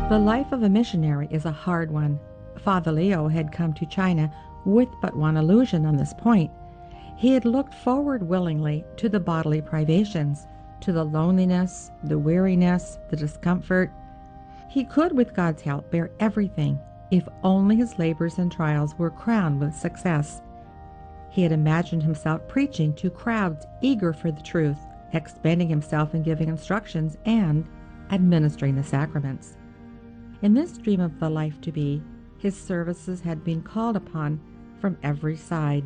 The life of a missionary is a hard one. Father Leo had come to China with but one illusion on this point. He had looked forward willingly to the bodily privations, to the loneliness, the weariness, the discomfort. He could, with God's help, bear everything if only his labors and trials were crowned with success. He had imagined himself preaching to crowds eager for the truth, expending himself in giving instructions and administering the sacraments. In this dream of the life to be, his services had been called upon from every side.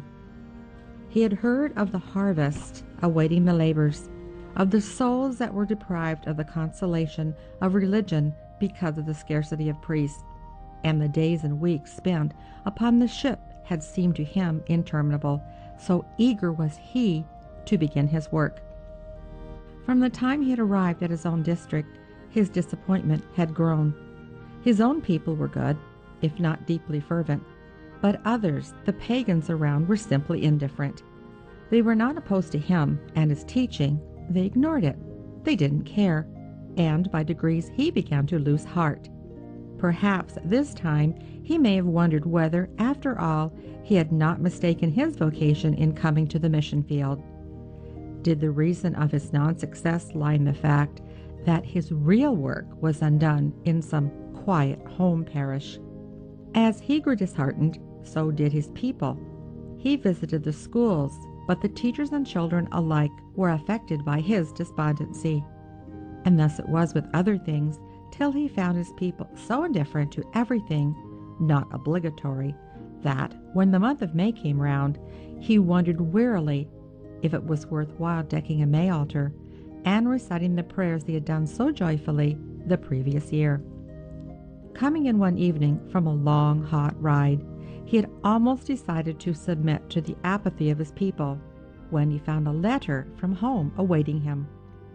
He had heard of the harvest awaiting the labors, of the souls that were deprived of the consolation of religion because of the scarcity of priests, and the days and weeks spent upon the ship had seemed to him interminable, so eager was he to begin his work. From the time he had arrived at his own district, his disappointment had grown. His own people were good, if not deeply fervent, but others, the pagans around, were simply indifferent. They were not opposed to him and his teaching. They ignored it. They didn't care, and by degrees he began to lose heart. Perhaps this time he may have wondered whether, after all, he had not mistaken his vocation in coming to the mission field. Did the reason of his non-success lie in the fact that his real work was undone in some quiet home parish? As he grew disheartened, so did his people. He visited the schools, but the teachers and children alike were affected by his despondency. And thus it was with other things, till he found his people so indifferent to everything not obligatory that, when the month of May came round, he wondered wearily if it was worth while decking a May altar and reciting the prayers he had done so joyfully the previous year. Coming in one evening from a long, hot ride, he had almost decided to submit to the apathy of his people when he found a letter from home awaiting him.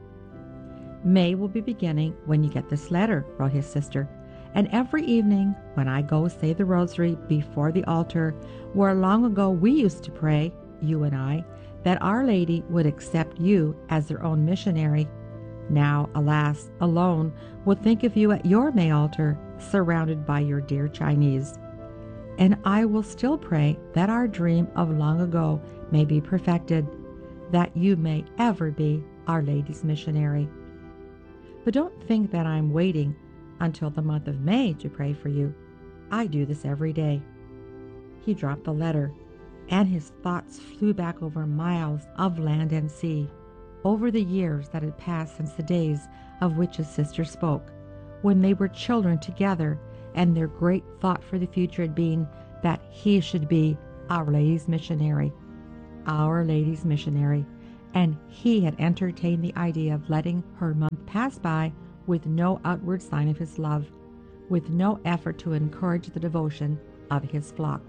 "May will be beginning when you get this letter," wrote his sister, "and every evening when I go say the rosary before the altar where long ago we used to pray, you and I, that Our Lady would accept you as their own missionary, now, alas, alone, will think of you at your May altar, surrounded by your dear Chinese. And I will still pray that our dream of long ago may be perfected, that you may ever be Our Lady's missionary. But don't think that I'm waiting until the month of May to pray for you. I do this every day." He dropped the letter, and his thoughts flew back over miles of land and sea, over the years that had passed since the days of which his sister spoke, when they were children together, and their great thought for the future had been that he should be Our Lady's missionary. Our Lady's missionary. And he had entertained the idea of letting her month pass by with no outward sign of his love, with no effort to encourage the devotion of his flock.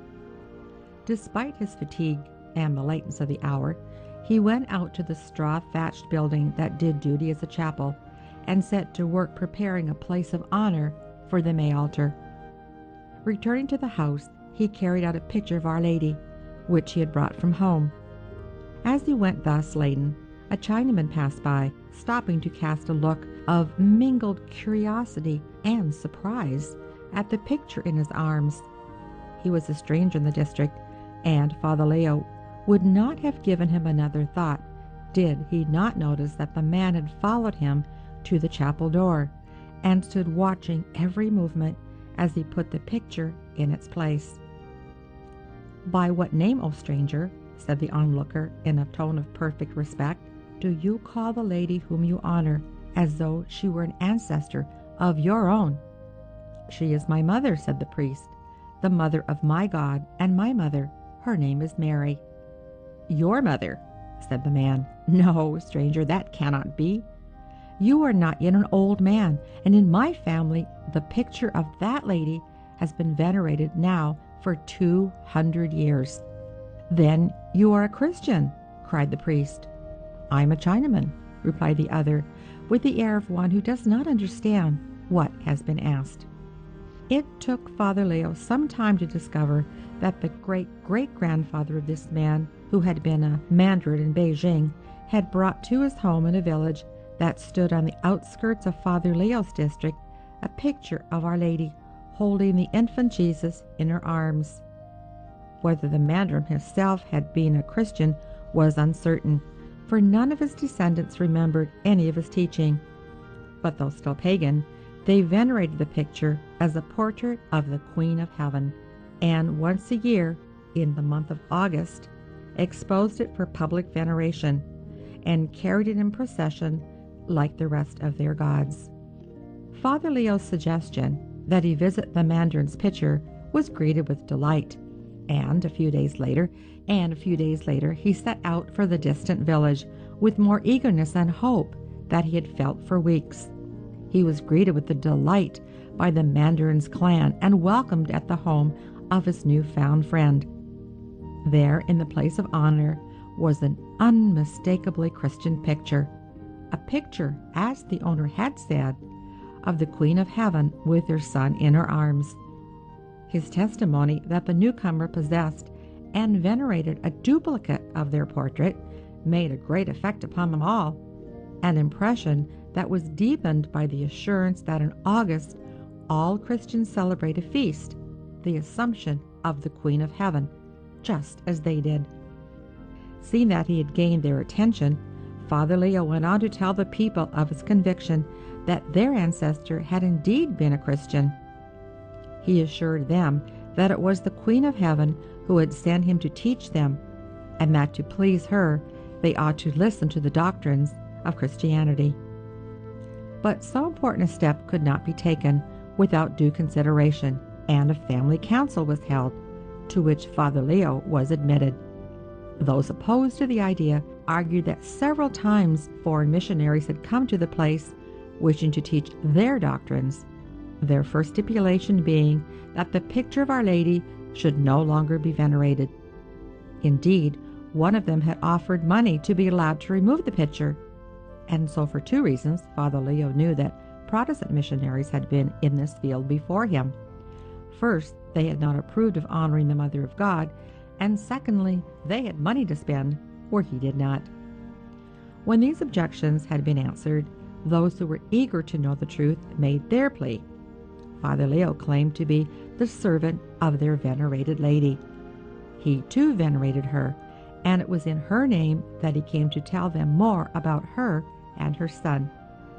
Despite his fatigue and the lateness of the hour, he went out to the straw-thatched building that did duty as a chapel, and set to work preparing a place of honor for the May altar. Returning to the house, he carried out a picture of Our Lady, which he had brought from home. As he went thus laden, a Chinaman passed by, stopping to cast a look of mingled curiosity and surprise at the picture in his arms. He was a stranger in the district, and Father Leo would not have given him another thought did he not notice that the man had followed him to the chapel door and stood watching every movement as he put the picture in its place. "By what name, O stranger," said the onlooker in a tone of perfect respect, "do you call the lady whom you honor as though she were an ancestor of your own?" "She is my mother," said the priest, "the mother of my God and my mother. Her name is Mary." "Your mother," said the man. "No, stranger, that cannot be. You are not yet an old man, and in my family the picture of that lady has been venerated now for 200 years. "Then you are a Christian," cried the priest. "I'm a Chinaman," replied the other, with the air of one who does not understand what has been asked. It took Father Leo some time to discover that the great-great-grandfather of this man, who had been a mandarin in Beijing, had brought to his home in a village that stood on the outskirts of Father Leo's district a picture of Our Lady holding the infant Jesus in her arms. Whether the mandarin himself had been a Christian was uncertain, for none of his descendants remembered any of his teaching. But though still pagan, they venerated the picture as a portrait of the Queen of Heaven, and once a year, in the month of August, exposed it for public veneration, and carried it in procession like the rest of their gods. Father Leo's suggestion that he visit the mandarin's picture was greeted with delight, and a few days later, he set out for the distant village with more eagerness and hope than he had felt for weeks. He was greeted with the delight by the mandarin's clan and welcomed at the home of his newfound friend. There, in the place of honor, was an unmistakably Christian picture, a picture, as the owner had said, of the Queen of Heaven with her son in her arms. His testimony that the newcomer possessed and venerated a duplicate of their portrait made a great effect upon them all, an impression that was deepened by the assurance that in August all Christians celebrate a feast, the Assumption of the Queen of Heaven, just as they did. Seeing that he had gained their attention, Father Leo went on to tell the people of his conviction that their ancestor had indeed been a Christian. He assured them that it was the Queen of Heaven who had sent him to teach them, and that to please her they ought to listen to the doctrines of Christianity. But so important a step could not be taken without due consideration, and a family council was held, to which Father Leo was admitted. Those opposed to the idea argued that several times foreign missionaries had come to the place wishing to teach their doctrines, their first stipulation being that the picture of Our Lady should no longer be venerated. Indeed, one of them had offered money to be allowed to remove the picture, and so for two reasons Father Leo knew that Protestant missionaries had been in this field before him. First, they had not approved of honoring the Mother of God, and secondly, they had money to spend where he did not. When these objections had been answered, those who were eager to know the truth made their plea. Father Leo claimed to be the servant of their venerated lady. He too venerated her, and it was in her name that he came to tell them more about her and her son.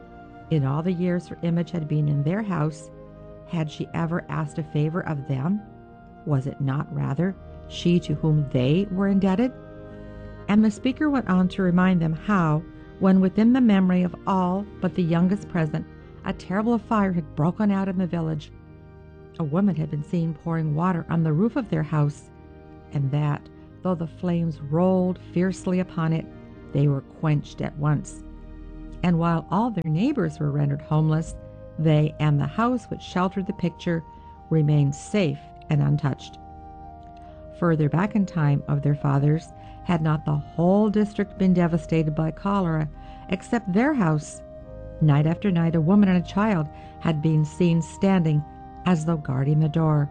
In all the years her image had been in their house, had she ever asked a favor of them? Was it not rather she to whom they were indebted? And the speaker went on to remind them how, when within the memory of all but the youngest present, a terrible fire had broken out in the village. A woman had been seen pouring water on the roof of their house, and that, though the flames rolled fiercely upon it, they were quenched at once. And while all their neighbors were rendered homeless, they and the house which sheltered the picture remained safe and untouched. Further back in time of their fathers, had not the whole district been devastated by cholera, except their house? Night after night, a woman and a child had been seen standing as though guarding the door.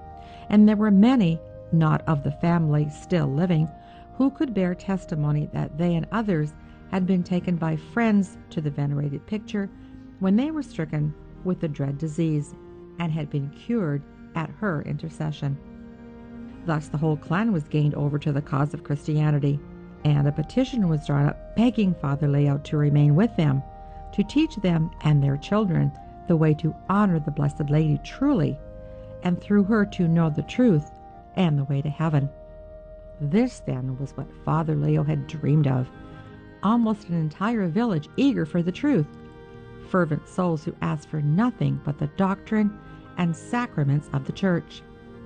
And there were many, not of the family still living, who could bear testimony that they and others had been taken by friends to the venerated picture when they were stricken with the dread disease, and had been cured at her intercession. Thus the whole clan was gained over to the cause of Christianity, and a petition was drawn up begging Father Leo to remain with them, to teach them and their children the way to honor the Blessed Lady truly, and through her to know the truth and the way to heaven. This, then, was what Father Leo had dreamed of. Almost an entire village eager for the truth, fervent souls who asked for nothing but the doctrine and sacraments of the Church.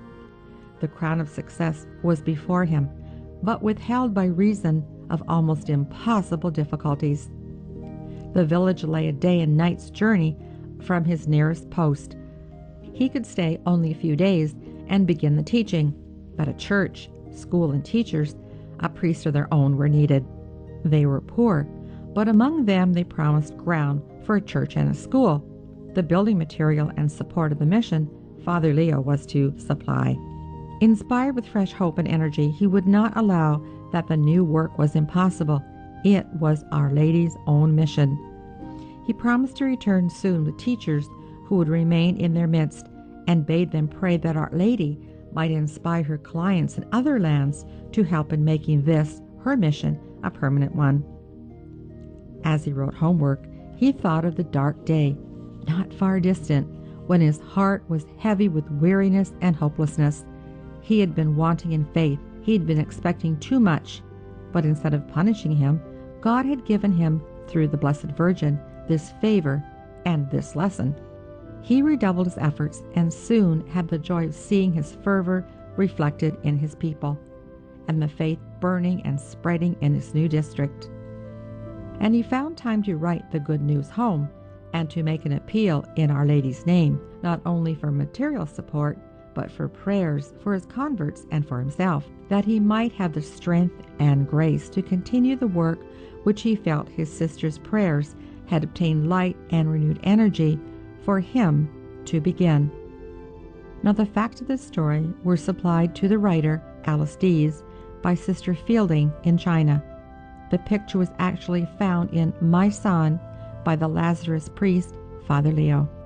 The crown of success was before him, but withheld by reason of almost impossible difficulties. The village lay a day and night's journey from his nearest post. He could stay only a few days and begin the teaching, but a church, school, and teachers, a priest of their own, were needed. They were poor, but among them they promised ground for a church and a school. The building material and support of the mission Father Leo was to supply. Inspired with fresh hope and energy, he would not allow that the new work was impossible. It was Our Lady's own mission. He promised to return soon with teachers who would remain in their midst, and bade them pray that Our Lady might inspire her clients in other lands to help in making this, her mission, a permanent one. As he wrote homework, he thought of the dark day, not far distant, when his heart was heavy with weariness and hopelessness. He had been wanting in faith. He had been expecting too much. But instead of punishing him, God had given him, through the Blessed Virgin, this favor and this lesson. He redoubled his efforts and soon had the joy of seeing his fervor reflected in his people, and the faith burning and spreading in his new district. And he found time to write the good news home and to make an appeal in Our Lady's name, not only for material support, but for prayers for his converts and for himself, that he might have the strength and grace to continue the work which he felt his sister's prayers had obtained light and renewed energy for him to begin. Now the facts of this story were supplied to the writer, Alice Deas, by Sister Fielding in China. The picture was actually found in My Son by the Lazarus priest, Father Leo.